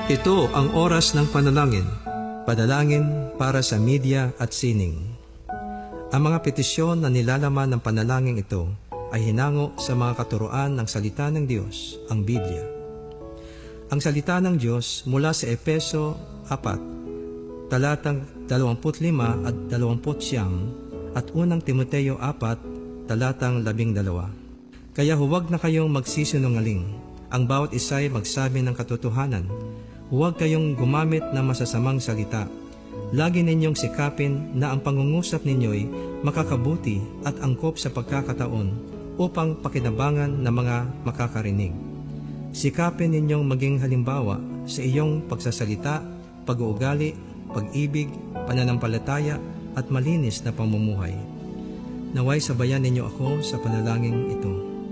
Ito ang oras ng panalangin. Panalangin para sa media at sining. Ang mga petisyon na nilalaman ng panalangin ito ay hinango sa mga katuruan ng salita ng Diyos, ang Biblia. Ang salita ng Diyos mula sa Efeso 4, talatang 25 at 29 at unang Timoteo 4, talatang 12. Kaya huwag na kayong magsisinungaling. Ang bawat isa'y magsabi ng katotohanan. Huwag kayong gumamit ng masasamang salita. Lagi ninyong sikapin na ang pangungusap ninyo'y makakabuti at angkop sa pagkakataon upang pakinabangan ng mga makakarinig. Sikapin ninyong maging halimbawa sa iyong pagsasalita, pag-uugali, pag-ibig, pananampalataya at malinis na pamumuhay. Naway sabayan ninyo ako sa panalangin ito.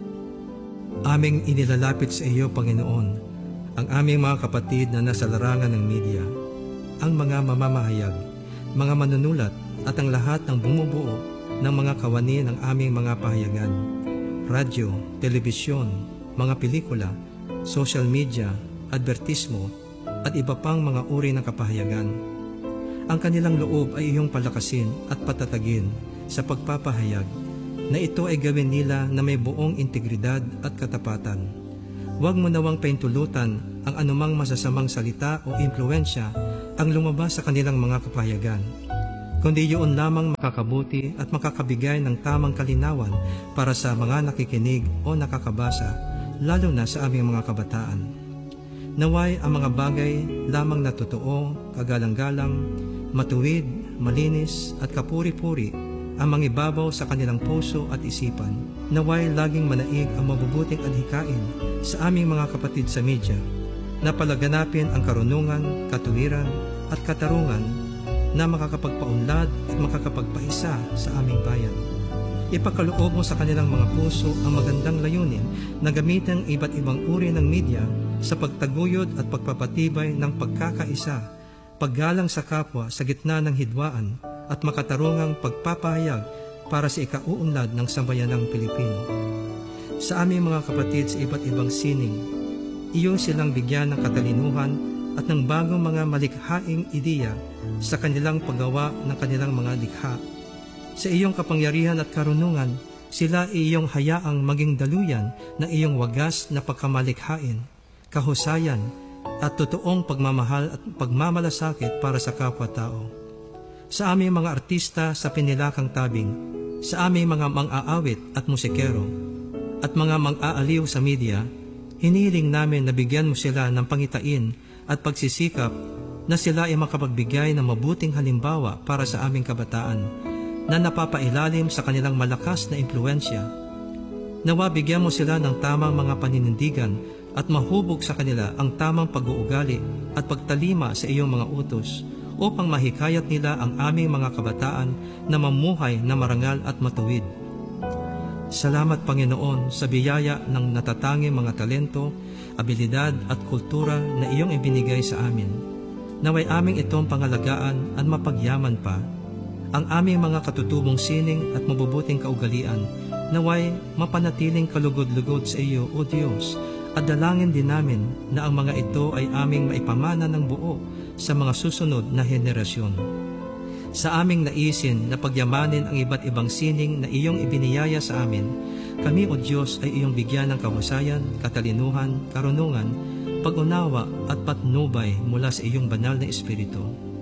Aming inilalapit sa iyo, Panginoon, ang aming mga kapatid na nasa larangan ng media, ang mga mamamahayag, mga manunulat at ang lahat ng bumubuo ng mga kawani ng aming mga pahayagan, radyo, telebisyon, mga pelikula, social media, advertismo at iba pang mga uri ng kapahayagan. Ang kanilang loob ay iyong palakasin at patatagin sa pagpapahayag na ito ay gawin nila na may buong integridad at katapatan. Huwag mo nawang paintulutan ang anumang masasamang salita o impluensya ang lumabas sa kanilang mga kapahayagan, kundi yun lamang makakabuti at makakabigay ng tamang kalinawan para sa mga nakikinig o nakakabasa, lalo na sa aming mga kabataan. Naway ang mga bagay lamang na totoo, kagalang-galang, matuwid, malinis at kapuri-puri ang mangibabaw sa kanilang puso at isipan. Naway laging manaig ang mabubuting adhikain sa aming mga kapatid sa media, na palaganapin ang karunungan, katuwiran at katarungan na makakapagpaunlad at makakapagpaisa sa aming bayan. Ipakaloob mo sa kanilang mga puso ang magandang layunin na gamitin ang iba't ibang uri ng media sa pagtaguyod at pagpapatibay ng pagkakaisa, paggalang sa kapwa sa gitna ng hidwaan at makatarungang pagpapahayag para sa ikauunlad ng sambayanang Pilipino. Sa aming mga kapatid sa iba't ibang sining, iyong silang bigyan ng katalinuhan at ng bagong mga malikhaing ideya sa kanilang paggawa ng kanilang mga likha. Sa iyong kapangyarihan at karunungan, sila iyong hayaang maging daluyan ng iyong wagas na pagkamalikhain, kahusayan at totoong pagmamahal at pagmamalasakit para sa kapwa-tao. Sa aming mga artista sa pinilakang tabing, sa aming mga mang-aawit at musikero, at mga mang-aaliw sa media, hinihiling namin na bigyan mo sila ng pangitain at pagsisikap na sila ay makapagbigay ng mabuting halimbawa para sa aming kabataan na napapailalim sa kanilang malakas na impluensya. Nawa bigyan mo sila ng tamang mga paninindigan at mahubog sa kanila ang tamang pag-uugali at pagtalima sa iyong mga utos, upang mahikayat nila ang aming mga kabataan na mamuhay na marangal at matuwid. Salamat, Panginoon, sa biyaya ng natatanging mga talento, abilidad at kultura na iyong ibinigay sa amin. Naway aming itong pangalagaan at mapagyaman pa. Ang aming mga katutubong sining at mabubuting kaugalian, naway mapanatiling kalugod-lugod sa iyo, O Diyos, at dalangin din namin na ang mga ito ay aming maipamana ng buo sa mga susunod na henerasyon. Sa aming naisin na pagyamanin ang iba't ibang sining na iyong ibiniyaya sa amin, kami, O Diyos, ay iyong bigyan ng kahusayan, katalinuhan, karunungan, pag-unawa at patnubay mula sa iyong banal na Espiritu.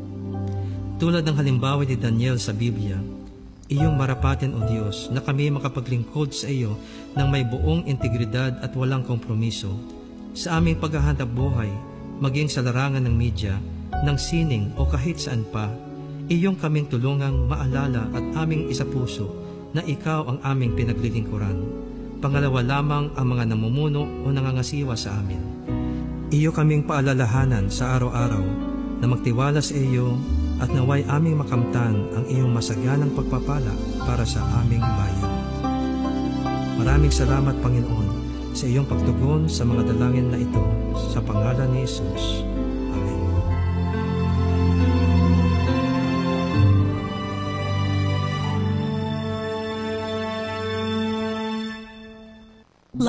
Tulad ng halimbawa ni Daniel sa Biblia, iyong marapatin, O Diyos, na kami makapaglingkod sa iyo ng may buong integridad at walang kompromiso sa aming paghahanap buhay, maging sa larangan ng media, ng sining o kahit saan pa. Iyong kaming tulungang maalala at aming isapuso na ikaw ang aming pinaglilingkuran. Pangalawa lamang ang mga namumuno o nangangasiwa sa amin. Iyo kaming paalalahanan sa araw-araw na magtiwala sa iyo at naway aming makamtan ang iyong masaganang pagpapala para sa aming bayan. Maraming salamat, Panginoon, sa iyong pagtugon sa mga dalangin na ito, sa pangalan ni Jesus. Amen.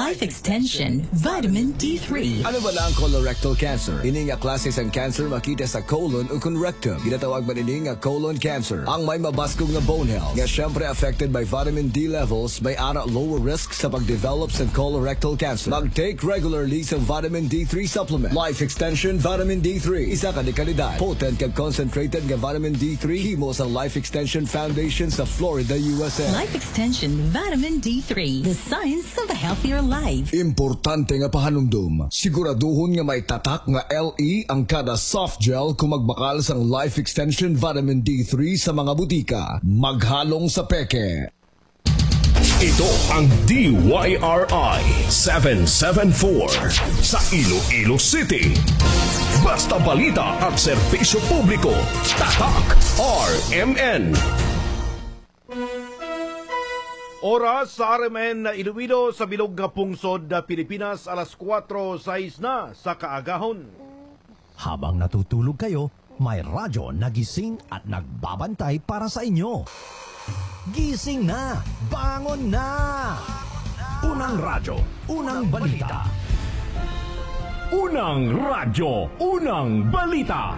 Life Extension Vitamin D3. Ano ba na ang colorectal cancer? Ini nga klase sang cancer makita sa colon o kung rectum. Ginatawag man ini nga colon cancer. Ang may mabaskog nga bone health. Nga syempre affected by vitamin D levels, may ara lower risk sa pag-develop sa colorectal cancer. Mag-take regularly sa vitamin D3 supplement. Life Extension Vitamin D3. Isa ka di kalidad. Potent kag concentrated nga vitamin D3 himo sa Life Extension Foundation sa Florida, USA. Life Extension Vitamin D3. The science of a healthier life. Importante nga pahanumdum. Siguraduhon nga may tatak nga LE ang kada soft gel kung magbakal sang Life Extension Vitamin D3 sa mga butika. Maghalong sa peke. Ito ang DYRI 774 sa Iloilo City. Basta balita at serbisyo publiko. Tatak RMN. Oras sa RMN na Iloilo sa bilog nga pungsod na Pilipinas, alas 4:06 na sa kaagahon. Habang natutulog kayo, may radyo na gising at nagbabantay para sa inyo. Gising na! Bangon na! Unang radyo, unang balita. Unang radyo, unang balita.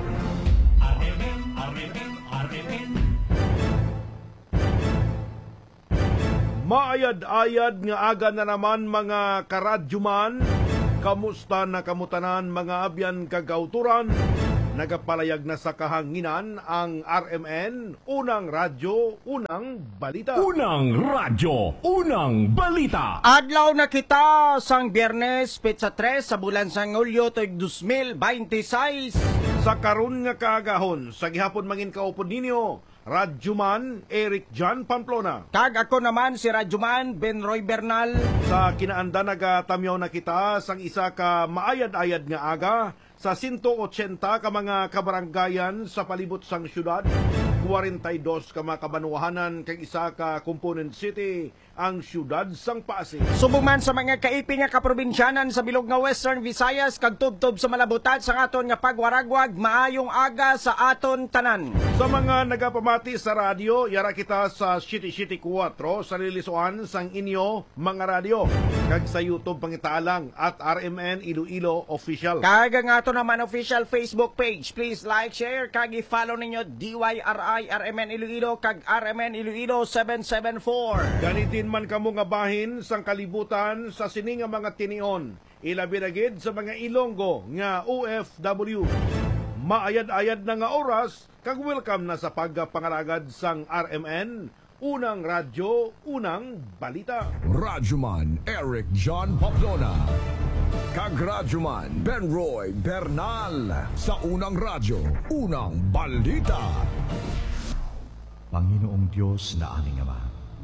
Maayad-ayad nga aga na naman mga karadyoman. Kamusta na kamutanan mga abyan kagauturan? Nagapalayag na sa kahanginan ang RMN, unang radyo, unang balita. Unang radyo, unang balita. Adlaw na kita sang Biyernes, Petsa 3 sa bulan sang Hulyo tuig 2026. Sa karun nga kaagahon, sa gihapon mangin kaupod ninyo, Radyoman Eric John Pamplona. Kag ako naman si Radyoman Benroy Bernal. Sa kinaanda nagatamyaw na kita sang isa ka maayad-ayad nga aga sa 180 ka mga kabaranggayan sa palibot sang syudad, 42 ka mga kabanuahanan kag isa ka component city ang syudad sang Pasig. Subuman sa mga kaiping nga kaprobinsyanan sa bilog nga Western Visayas kag tubtob sa malabutat sa aton nga pagwaragwag, maayong aga sa aton tanan. Sa mga nagapamati sa radyo, yara kita sa City 4 sa lilisuan sang inyo mga radyo. Kag sa YouTube pangitaalang at RMN Iloilo Official. Kag ang ato naman official Facebook page. Please like, share, kag i-follow ninyo DYRI RMN Iloilo kag RMN Iloilo 774. Ganitin man kamo nga bahin sang kalibutan sa sini nga mga tinion. Ilabi na gid sa mga Ilonggo nga OFW. Maayad-ayad na nga oras kag welcome na sa pagpangalagad sang RMN, unang radyo, unang balita. Radyoman Eric John Pamplona. Kag Radyoman Benroy Bernal sa unang radyo, unang balita. Panginoong Diyos na aming Ama,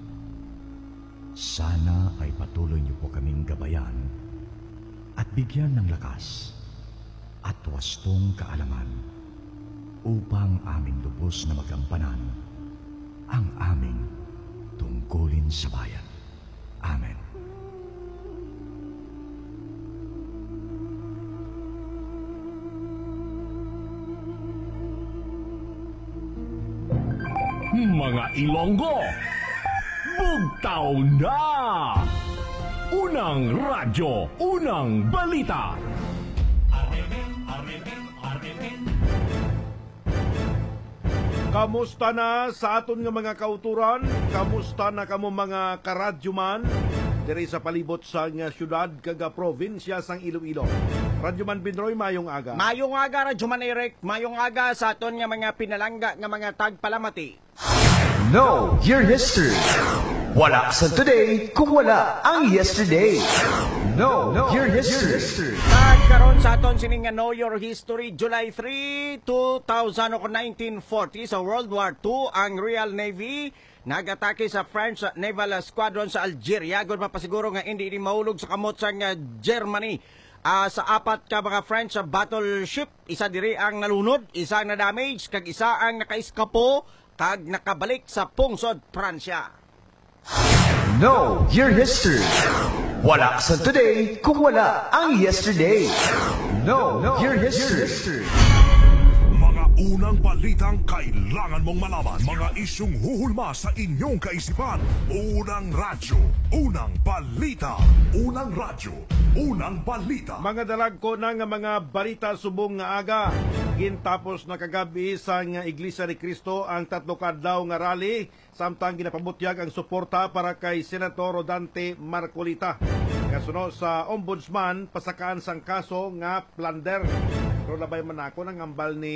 sana ay patuloy niyo po kaming gabayan at bigyan ng lakas at wastong kaalaman upang aming lubos na magampanan ang aming tungkulin sa bayan. Amen. Mga Ilonggo, bugtaw na! Unang radyo, unang balita. Kamusta na sa aton nga mga kauturan? Kamusta na kamo mga karadyoman? Diri sa palibot sa nga syudad kaga probinsya sang Iloilo. Radyoman Benroy, mayong aga. Mayong aga Radyoman Eric, mayong aga sa aton nga mga pinalangga nga mga tagpalamati. Know your history. Wala sa today kung wala ang yesterday. Know your history. Nagkaroon sa aton sining nga Know Your History, July 3, 1940 sa World War II, ang Royal Navy nagatake sa French Naval Squadron sa Algeria. Gud mapasiguro nga hindi mahulog sa kamot sa Germany. Sa apat ka mga French battleship, isa diri ang nalunod, isa ang na-damage, kag isa ang nakaiskapo, kag nakabalik sa pungsod Pransya. Know your history. Wala sa today kung wala ang yesterday. Know your history. Mga Unang balitang kailangan mong malaman. Mga isyung huhulma sa inyong kaisipan. Unang radyo, unang balita. Unang radyo, unang balita. Mga dalag ko ng mga balita subong nga aga. Gintapos na kagabi sa Iglesia ni Cristo ang 3 kadlaw nga rally samtang ginapabutyag ang suporta para kay Senator Rodante Marcolita. Kasunod sa ombudsman pasakaan sang kaso nga plunder. Pero labay man ako ng ambal ni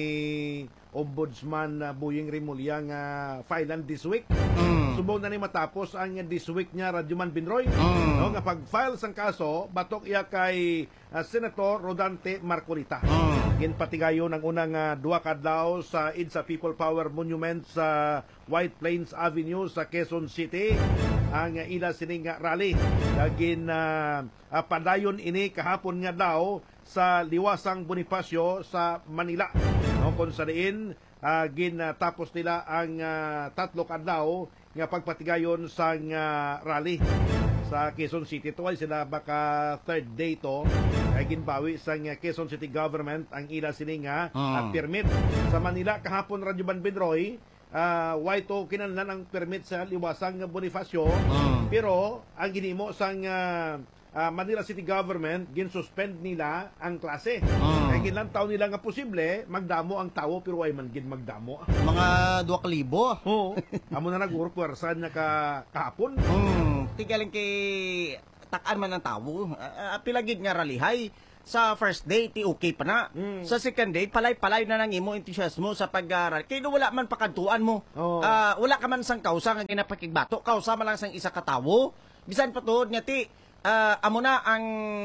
Ombudsman Buying Rimulya nga filean this week. Subong na ni matapos ang this week niya Radyoman Binroy. No, nga pag-file sang kaso, batok iya kay Senator Rodante Marcolita. Ginpatigayon ang unang 2 kadlaw sa IDSA People Power Monument sa White Plains Avenue sa Quezon City. Ang ila sining rally. Gin padayon ini kahapon nga daw sa Liwasang Bonifacio sa Manila. No, kung sa diin, tapos nila ang 3 kadlaw nga pagpatigayon sa rally sa Quezon City. Ito ay sila baka 3rd day to ay ginbawi sa Quezon City government ang ila sininga at permit sa Manila kahapon. Radyoman Binroy, why to kinahanglan ang permit sa Liwasang Bonifacio, pero ang ginimo sang Manila City Government, ginsuspend nila ang klase. Kaya ginlantaw nila nga posible, magdamo ang tao, pero ay man gin magdamo. Mga 2,000. Oo. Amo na nag-work, saan niya kahapon. Tigaling kay takaan man ng tao. Pilagid nga ralihay. Sa first day, ti okay pa na. Sa second day, palay-palay na nang imo entusiasmo sa pag-aral. Kaya wala man pakantuan mo. Wala ka man sang kausa nga ginapakigbato. Kausa man lang sang isa katawo. Bisan pa tuod nga ti, amo na ang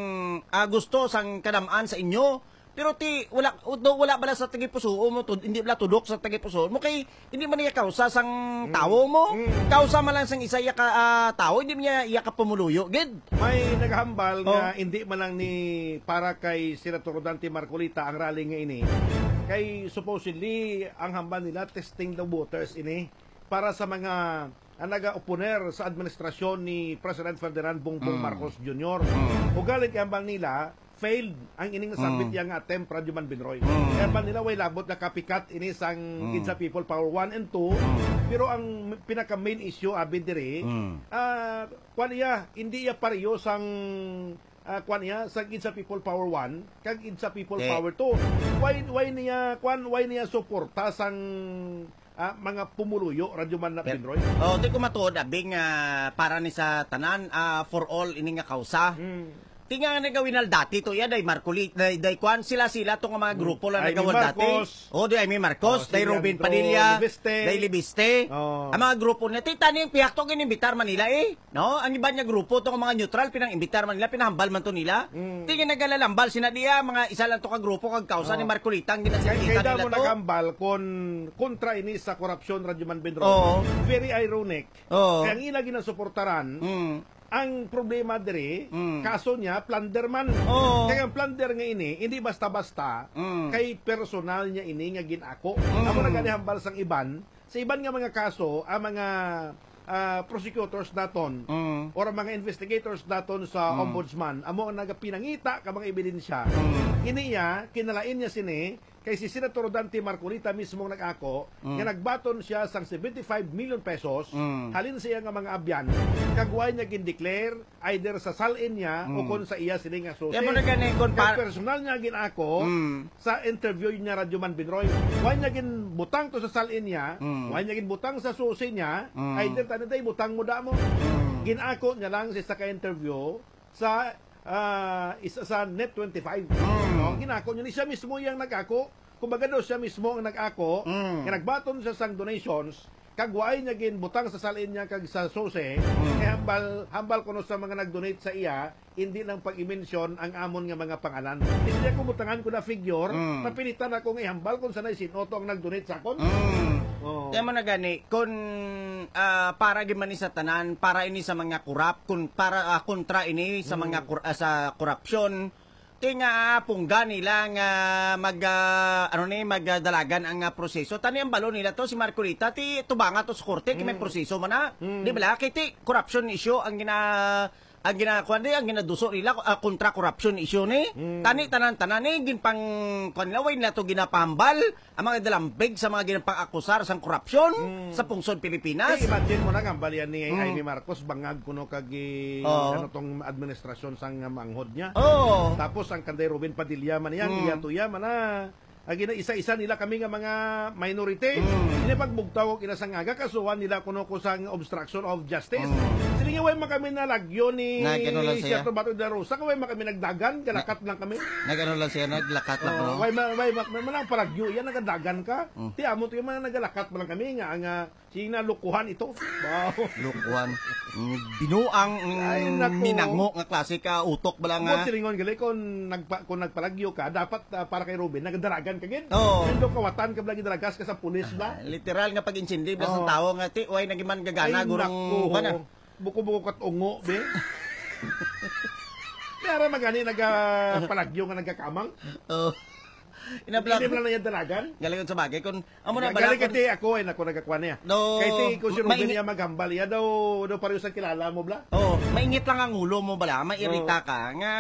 gusto sang kanamaan sa inyo. Pero ti wala bala sa tagipuso mo, hindi bala tudok sa tagipuso mo kay hindi man niya kausa sang tawo mo. Kausa man lang sang isa ya ka tawo, hindi niya iya ka pumuluyo. Gid. May naghambal nga hindi man lang ni para kay Senator Rodante Marcolita ang rally nga ini. Kay supposedly ang hambal nila testing the waters ini para sa mga naga-oponer sa administrasyon ni President Ferdinand Bongbong Marcos Jr. Ugalit kay hambal nila failed ang ining nasabit yang attempt Radyoman Binroy. Kaya ba nila way labot na copycat ini sang IDSA People Power 1 and 2, pero ang pinaka main issue abi dire kwan iya hindi iya pareho sang kwan iya sang IDSA People Power 1 kag IDSA People Power 2. Why niya suporta sang mga pumuluyo Radyoman na Binroy? Di ko matuod abing para ni sa tanan for all ini nga kausa. Tinga nga nagawinal dati to day Marcolita, day kwan sila tong mga grupo lang nagawal dati. Day Amy Marcos, day Robin Padilla, day Libiste. Ang mga grupo na tani yung pihak to inimbitar Manila no? Ang iba niya grupo tong mga neutral pinang-imbitar Manila, pinahambal man to nila. Tinga nagalalambal sina diya mga isa lang to ka grupo kag kausa ni Marcolita ang ginasakita nila to. Kaya mo nagambal kontra ini sa korupsyon Radyoman Binroy. Very ironic. Kaya ang ila ginasuportaran ang problema dire, kaso niya, plunder man. Kaya ang plunder nga ini, hindi basta-basta, kay personal niya ini nga ginako. Ako naganihambal sang iban, sa iban nga mga kaso, ang mga prosecutors naton, or mga investigators naton sa ombudsman, amo ang nagapinangita ka mga ebidensya, ini niya, kinalain niya sini, kay si Senator Rodante Marcolita mismo nag-ako, nga nagbaton siya sang 75 million pesos, halin siya nga mga abyan, kagway niya gin-declare, either sa salin niya, o kung sa iya sining nga susi. Kag personal niya ginako, sa interview niya Radyoman Binroy, why niya ginbutang to sa salin niya, why niya ginbutang sa susi niya, either tanaday, butang mo da mo. Ginako niya lang sa ka-interview, sa isa sa Net 25. Ginako niya ni siya mismo yung nag-ako. Kumbaga daw siya mismo ang nag-ako, nagbaton siya sang donations, kagwaay niya ginbutang sa salin niya kag sa sose, hambal kuno sa mga nag-donate sa iya, hindi lang pag-i-mention ang amon nga mga pangalan. Hindi ako butangan ko na figure, napilitan ako nga ihambal kung sanay sinoto ang nag-donate sa akon. Kaya mo na gani, kung para gimani sa tanan, para ini sa mga kurap, kung para kontra ini sa mga sa korupsyon, tinga pungga nila nga magdalagan ang proseso. Tani ang balo nila to si Marcolita ti tubanga to sa korte kay may proseso man na. Di ba? Kay ti corruption issue ang ang ginaduso nila kontra corruption issue ni. Tani tanan ni ginpang kanilaway na to ginapambal ang mga dalambig sa mga ginapang-akusar sa korupsyon sa pungsod Pilipinas. Imagine mo na nga balian ni Amy Marcos bangag kuno kag ano tong administrasyon sang manghod niya. Tapos ang kanday Ruben Padilla man yang iya man na isa-isa nila kami nga mga minority. Ini pagbugtaw og inasangaga kasuhan nila kuno ko sang obstruction of justice. Sili nga way kami nalagyo ni Sierto Bato de la Rosa, way kami nagdagan, galakat lang kami. Nagano lang siya, naglakat lang no. Way man palagyo, yan nagadagan ka. Ti amo to yung mga nagalakat man kami nga sinalukuhan ito. Wow. Lukuhan. Binuang minango nga klase ka utok bala nga. Mo silingon gali kung nagpalagyo ka, dapat para kay Ruben nagdaragan kagid. Endo kawatan ka lagi daragas ka sa pulis ba? Literal nga pag-insindi blas ng tawo nga ti way nagiman gagana gurong kana. Buko-buko kat ungo be. Pero magani nagpalagyo nga nagkakamang. Inablang na yan dalagan. Galingon sa bagay kun amo na bala. Galing kay ako ay nako nagakuha niya. Kay ti ko si Ruben niya maghambal ya daw pareho sa kilala mo bla. Maingit lang ang ulo mo bala, mairita ka nga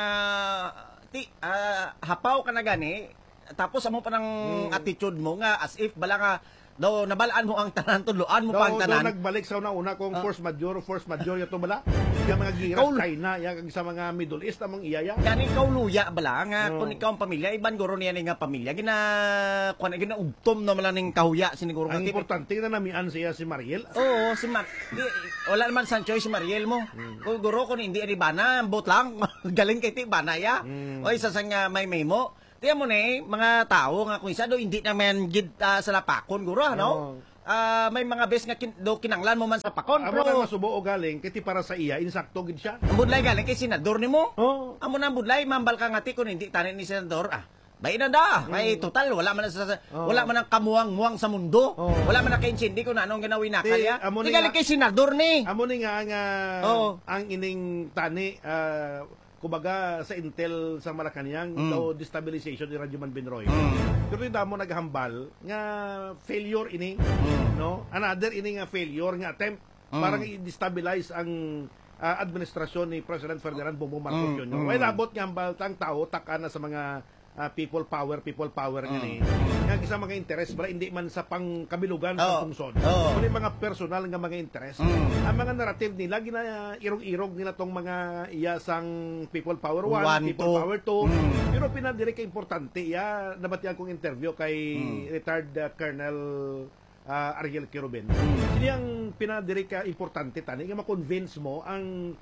ti hapaw ka na gani tapos amo pa ng attitude mo nga as if bala nga daw nabalaan mo ang tanan tuluan mo pa ang tanan. Daw nagbalik sa una kung force majeure yato bala. Yung mga giras China, yung sa mga Middle East among iyaya. Gani ikaw luya bala nga kung ikaw ang pamilya iban guro niya nga pamilya gina ugtom na mala ning kahuya siniguro ang importante na namian siya si Mariel. Si wala naman Sancho si Mariel mo. Kung guro kun hindi ani bana bot lang galing kay ti bana ya. Oy sa nga may mo. Tiyan mo na mga tao nga kung isa do hindi naman gid sa lapakon guro no. May mga bes nga kinanglan mo man sa pakon pero amo masubo o galing kiti para sa iya insakto gid siya. Ang budlay galing kay senador nimo. Amo na budlay mambal ka ngati kun hindi tanin ni senador bay na da. May total wala man ang kamuang-muang sa mundo. Wala man nakaintindi kung anong ginawin na kaya. Di galing kay senador ni. Amo ni nga ang ining tani kumbaga sa Intel sa Malacanang daw destabilization ni Radyo Manbinroy. Pero ito mo naghambal nga failure ini no another ini nga failure nga attempt para i-destabilize ang administrasyon ni President Ferdinand Bongbong Marcos Jr. Way labot nga hambal tang tao takana sa mga people power nga ni nga isa mga interes para hindi man sa pangkabilugan sa pungsod kundi mga personal nga mga interes ang mga narrative nila irog-irog nila tong mga iyasang people power 1 people power 2 pero pinadiri ka importante nabatian kong interview kay retired Colonel Ariel Quirobin siyang pinadiri ka importante tani nga ma-convince mo ang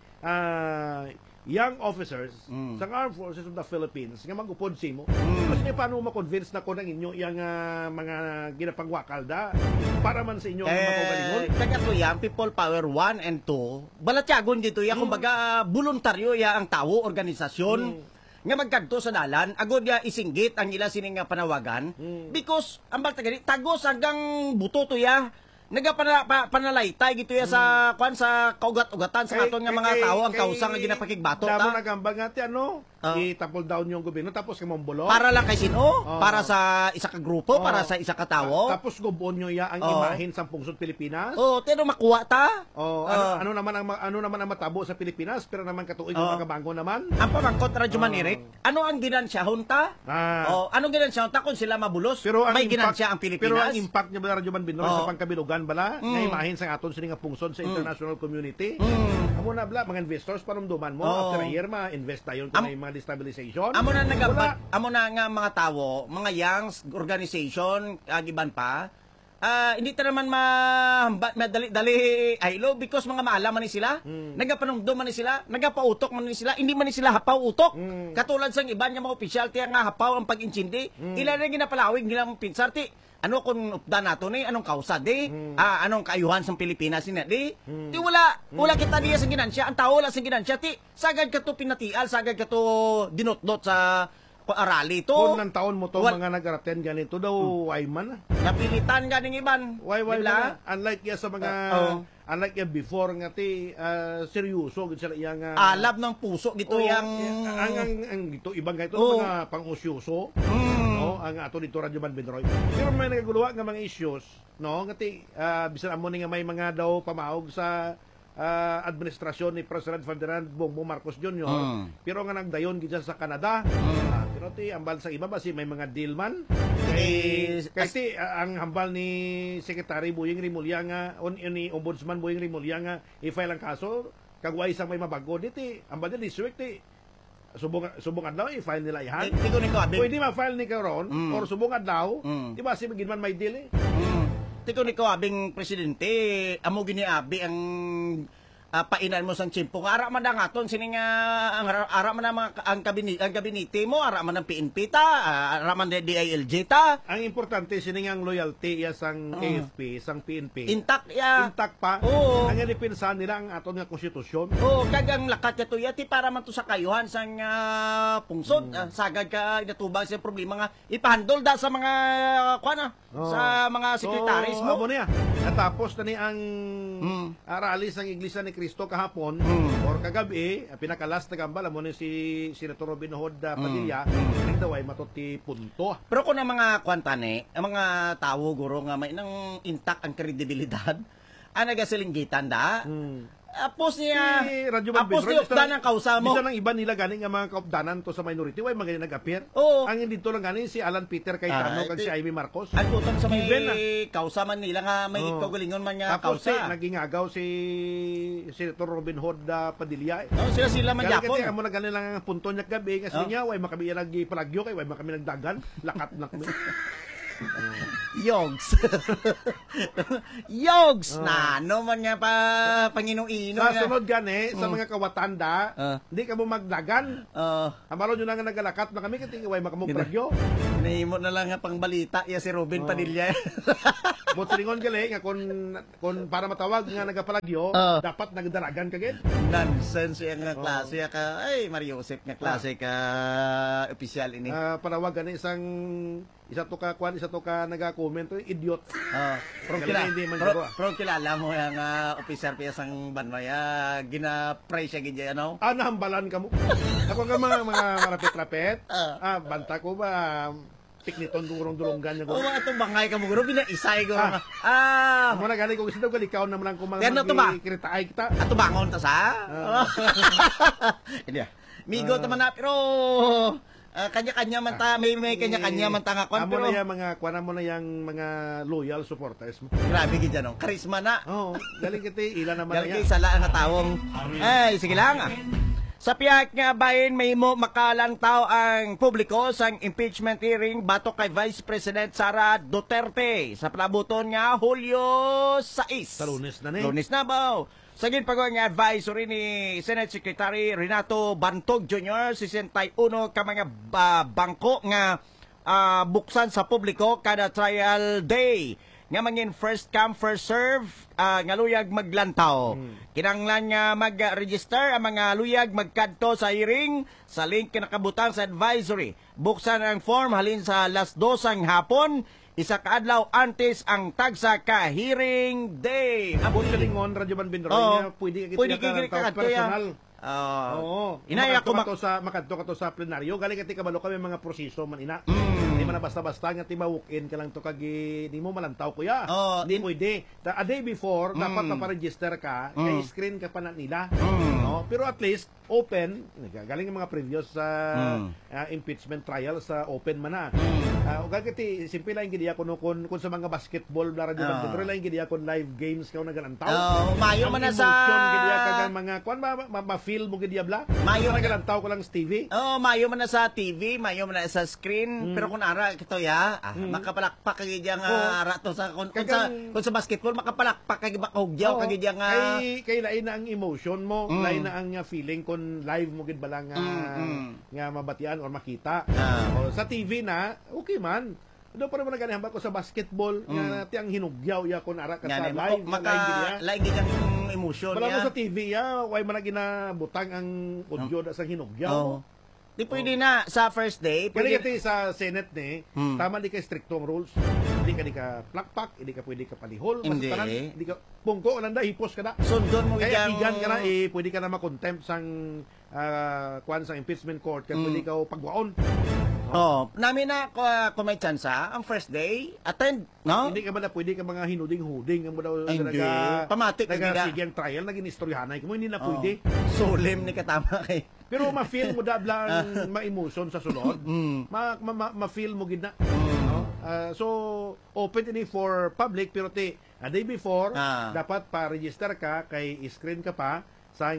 young officers sa Armed Forces of the Philippines nga mag-upod simo. Kasi paano mo ma-convince na ko ng inyo yung mga ginapangwakal da para man sa inyo ang mapagalingon? Kaya to yan, people power 1 and 2, balatyagon dito yan, kumbaga voluntaryo ya ang tao, organisasyon, nga magkanto sa dalan, agod ya isinggit ang ila sining nga panawagan, because ang baltagani, tagos hanggang buto to ya, nagapanalaitay gito ya sa sa kaugat-ugatan sa aton nga mga tao ang kausang nga ginapakigbato ta. Damo nagambag ati i-topple down yung gobyerno tapos kamombulo. Para lang kay sino? Para sa isa ka grupo, para sa isa ka tawo. Tapos gubon nyo ya ang imahin sa pungsod Pilipinas. Tino makuha ta. Ano naman ang matabo sa Pilipinas pero naman katuig ng magabango naman. Ang pamangkot Radyo Manirik, ano ang ginansyahon ta? Anong ginansyahon ta kung sila mabulos? Pero may ginansya ang Pilipinas. Pero ang impact niya ba Radyo Manbinroy sa pangkabilugan bala nga imahin sa aton sini nga pungsod sa international community. Amo na bla mga investors panumduman mo after a year ma-invest tayo kung may mga destabilization. Amo na nga mga tawo, mga young organization giban pa. Hindi ta naman madali aylo because mga maalam man ni sila. Nagapanungdom man ni sila, nagapautok man ni sila, hindi man ni sila hapaw utok. Katulad sang iban nga mga opisyal tiya nga hapaw ang pag-intindi. Ila na ginapalawig nila mong pinsarti. Ano kung upda nato ni anong kausa di anong kaayuhan sa Pilipinas ni di wala kita diya sa ginansya ang tao lang sa ginansya ti sagad ka to pinatial sagad ka to dinotdot sa arali to kung ng taon mo to mga nag-attend ganito daw why man napilitan ganing iban why unlike ya sa mga unlike ya before nga ti seryoso gid sila yang alab ng puso gito yang ang gito ibang gito mga pang-usyoso ang ato dito Radyo Manbinroy. Pero may nagaguluwa nga mga issues, no? Ngati bisan amo ni nga may mga daw pamaog sa administrasyon ni President Ferdinand Bongbong Marcos Jr. Pero nga nagdayon gid sa Canada. Pero ti ambal sa iba ba si may mga deal man. Kasi ang hambal ni Secretary Boyeng Rimulya nga ni Ombudsman Boyeng Rimulya nga i-file ang kaso kagway isang may mabago diti ambal ni this week ti subong adlaw i-file nila ihan. Pwede ma-file ni karon or subong adlaw, di ba si magin man may deal eh. Tiko ni abing presidente, amo gini abi ang painan mo sang tsimpo. Ara man nga aton sining ara man ang gabinete mo, ara man ang PNP ta, ara man DILG ta. Ang importante sining ang loyalty ya sang AFP, sang PNP. Intact ya. Intact pa. Ang depensa nila ang aton nga konstitusyon. Kagang lakat to ya ti para man to sa kayuhan sang pungsod. Sagad ka inatubag sa problema nga ipahandol da sa mga sa mga sekretaris mo. Amo niya. Tapos tani ang rally sang Iglesia ni Cristo kahapon or kagabi, pinakalas na gambal mo ni si Senator Robin Hood Padilla, ang daway matuti punto. Pero kung ang mga kwantane, ang mga tao guro nga may nang intact ang kredibilidad, ang nagasilinggitan da, apos niya, apos niya updan ang kausa mo. Bisa ng iba nila ganing nga mga kaupdanan to sa minority, way mga nag-appear. Ang dito lang ganing si Alan Peter Cayetano kag si Amy Marcos. Ang utang sa may kausa man nila nga may ikagulingon man nga kausa. Naging agaw si Senator Robin Hood Padilla. Sila man yapon. Kaya amo na ganin lang ang punto niya gabi kasi niya way makabi nagpalagyo kay way makami nagdagan, lakat na kami. Yogs. Yogs na no man nga pa Panginoon-ino. Sa sunod gani sa mga kawatanda, hindi ka mo magdagan. Amaro nyo na nga nagalakat na kami kasi way makamugpragyo. Nahimo na lang nga pangbalita ya si Robin Padilla. Botringon gali nga kon para matawag nga nagapalagyo, dapat nagdaragan kagid. Nonsense yang nga klase ka. Ay Mario Joseph nga klase ka opisyal ini. Panawag gani isang isa to ka naga-comment idiot. Pero kilala mo yang officer pa sang banway gina-pray siya gid ano? Nahambalan ka mo. Ako nga mga rapit-rapit. Banta ko ba pikniton durong-duronggan niya ko. Mga bangay ka mo guro binaisay ko. Mo na gali ko gusto daw ikaw naman lang kung mga kiritaay kita. Ato bangon ta sa. Hindi. Migo ta man na pero kanya-kanya man ta, may kanya-kanya man ta nga kon pero amo na yang mga kuan mo na yang mga loyal supporters mo. Grabe gid no. Karisma na. Galing kiti ila naman galing kay sala nga tawong. Ay, sige lang. Sa piyak nga bahin may mo makalantaw ang publiko sang impeachment hearing batok kay Vice President Sara Duterte sa palabuton nga Hulyo 6. Sa Lunes na ni. Lunes na ba? Sagin pag nga advisory ni Senate Secretary Renato Bantog Jr. 61 ka mga bangko nga buksan sa publiko kada trial day. Nga mangin first come first serve nga luyag maglantaw. Kinanglan nga mag-register ang mga luyag magkadto sa hearing sa link kinakabutang sa advisory. Buksan ang form halin sa alas 2 ang hapon. Isa ka adlaw antes ang tagsa ka hearing day. Abot kalingon Radyo Banbindroy nga pwede ka personal. Inaya ko makadto ka to sa plenaryo gali kati kabalo kami mga proseso man ina. Di man basta-basta nga timawuk-in ka lang to kag di mo malantaw kuya. Di pwede. A day before dapat maparegister ka, kay screen ka pa na nila. Pero at least open, galing yung mga previous impeachment trial sa open man na. Ugal kati simple lang gid ya kun sa mga basketball bla radyo pero lang gid ya kun live games ka nagalantaw. Mayo man na sa gid ya kag mga kuan ma-feel mo gid bla. Mayo nagalantaw ko lang sa TV. Mayo man na sa TV, mayo man na sa screen, pero kun ara kito ya, makapalakpak kag yang ara to sa kun sa basketball makapalakpak kag bakahugyaw kag yang kay lain na ang emotion mo, lain na ang feeling kun live mo gid bala nga mabatian or makita. Sa TV na okay man. Do pa naman nagani ko sa basketball nga tiyang hinugyaw ya kun ara ka sa live lain gid ang emotion ya. Wala mo sa TV ya, way man ginabutang ang audio sa hinugyaw. Di pwede na sa first day. Pwede kati sa Senate ni, tama di ka stricto ang rules. Hindi ka plakpak, hindi ka pwede ka palihol. Hindi. Hindi ka pungko, nanda, hipos ka na. Sundon mo kaya igan ka na, pwede ka na makontempt sang kuan sa impeachment court, kaya pwede ka pagwaon. Oh, namin na kung may tsansa, ang first day, attend, no? Hindi ka ba na pwede ka mga hinuding-huding ang mo daw Ay, hindi. Pamatik, hindi na. sige ang trial naging istoryahanay mo hindi na pwede. Solemn ni katama kay. Pero ma-feel mo dablang ma-emotion sa sunod. Ma-feel mo gid na. No? So open ini for public pero a day before dapat pa-register ka kay screen ka pa sa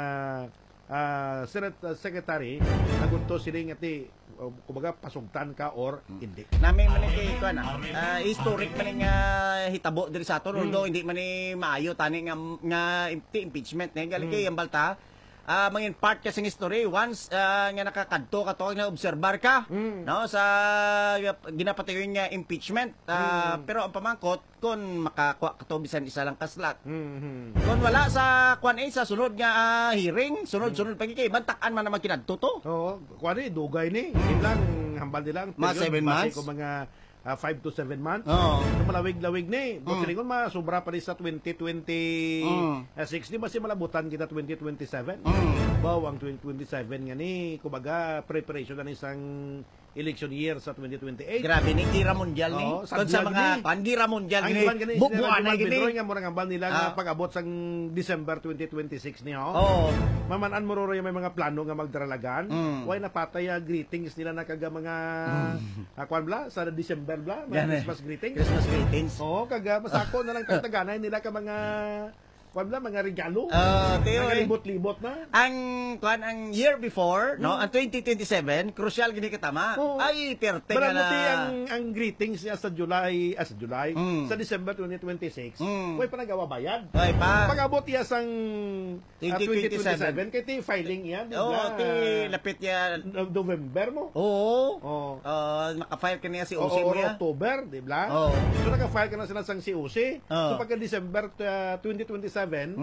Senate Secretary nagunto sining ati kumbaga pasugtan ka or hindi. Namin man kay kuan historic man nga hitabo diri sa aton although hindi man ni maayo tani nga impeachment na gali kay ang balta. Mangin part kasing history once nga nakakadto ka to nga obserbar ka no sa ginapatiyon nga impeachment pero ang pamangkot kun makakuha ka to bisan isa lang kaslat kun wala sa kuan sa sunod nga hearing sunod pagkikay bantakan man naman kinadto to kuan dugay ni ilang hambal nila mga 7 months ko mga 5 to 7 months. So, malawig-lawig ni. Siningon sobra pa rin sa 2026 di ba si malabutan kita 2027? Baw ang 2027 nga ni kumbaga preparation na isang election year sa 2028. Grabe ni gira mundial ni. Kung sa mga pangira mundial ni. Bubuan na gini. Ang murang ambal nila nga pag-abot sang December 2026 ni Mamanan mo ro may mga plano nga magdaralagan. Way napatay greetings nila na kaga mga kwan bla sa December bla, Christmas greetings. Christmas greetings. Kaga masako na lang tagaganay nila ka mga mga regalo. Mga libot-libot na. Ang year before, no, ang 2027, crucial gini katama. Ay, perte nga na. Ang greetings niya sa sa December 2026. Way pa nagawa bayad. Ay pa. Pag-abot niya sang 2027 kay ti filing niya, di ba? ti lapit niya November mo. Oo. Naka-file ka niya si OC mo ya. October, di ba? So naka-file ka na sila sang si OC. So pagka December 2027